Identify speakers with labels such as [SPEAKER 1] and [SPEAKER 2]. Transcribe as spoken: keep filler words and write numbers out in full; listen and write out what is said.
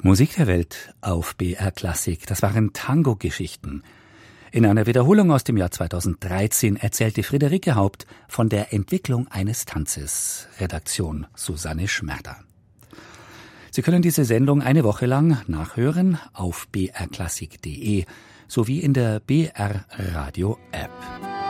[SPEAKER 1] Musik der Welt auf B R Klassik. Das waren Tango-Geschichten. In einer Wiederholung aus dem Jahr zweitausenddreizehn erzählte Friederike Haupt von der Entwicklung eines Tanzes. Redaktion Susanne Schmerder. Sie können diese Sendung eine Woche lang nachhören auf b r klassik punkt d e sowie in der B R Radio App.